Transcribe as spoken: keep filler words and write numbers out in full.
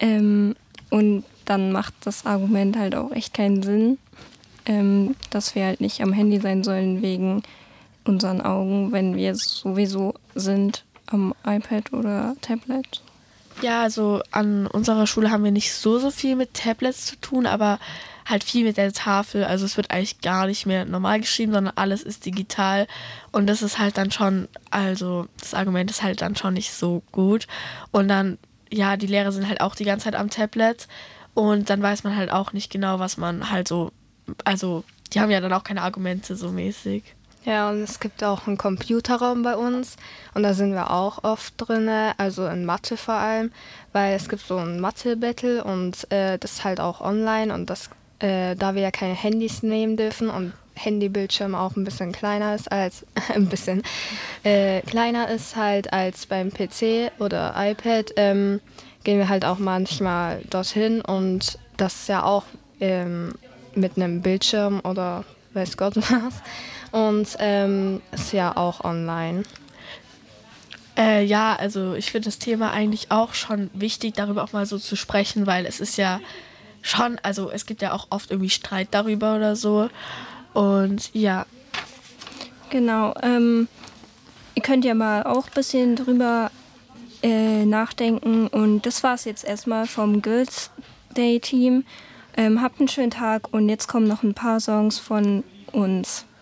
Ähm, und dann macht das Argument halt auch echt keinen Sinn, ähm, dass wir halt nicht am Handy sein sollen wegen unseren Augen, wenn wir sowieso sind am iPad oder Tablet. Ja, also an unserer Schule haben wir nicht so, so viel mit Tablets zu tun, aber halt viel mit der Tafel. Also es wird eigentlich gar nicht mehr normal geschrieben, sondern alles ist digital. Und das ist halt dann schon, also das Argument ist halt dann schon nicht so gut. Und dann, ja, die Lehrer sind halt auch die ganze Zeit am Tablet. Und dann weiß man halt auch nicht genau, was man halt so, also die haben ja dann auch keine Argumente so mäßig. Ja, und es gibt auch einen Computerraum bei uns und da sind wir auch oft drin, also in Mathe vor allem, weil es gibt so ein Mathe-Battle und äh, das ist halt auch online und das, äh, da wir ja keine Handys nehmen dürfen und Handybildschirm auch ein bisschen kleiner ist als, ein bisschen äh, kleiner ist halt als beim P C oder iPad, ähm, gehen wir halt auch manchmal dorthin und das ist ja auch ähm, mit einem Bildschirm oder weiß Gott was. Und ähm, ist ja auch online. Äh, ja, also ich finde das Thema eigentlich auch schon wichtig, darüber auch mal so zu sprechen, weil es ist ja schon, also es gibt ja auch oft irgendwie Streit darüber oder so. Und ja. Genau, ähm, ihr könnt ja mal auch ein bisschen drüber äh, nachdenken. Und das war es jetzt erstmal vom Girls Day Team. Ähm, habt einen schönen Tag und jetzt kommen noch ein paar Songs von uns.